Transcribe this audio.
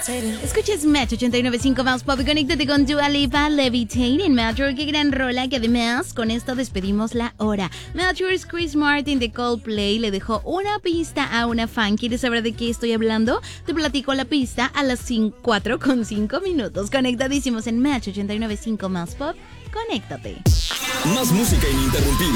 Escuches Match 89.5 Mouse Pop y conéctate con Dua Lipa, Levitating, Metro. Qué gran rola, que además con esto despedimos la hora. Metros Chris Martin de Coldplay le dejó una pista a una fan. ¿Quieres saber de qué estoy hablando? Te platico la pista a las 4:05 minutos. Conectadísimos en Match 89.5 Mouse Pop. Conéctate. Más música ininterrumpida.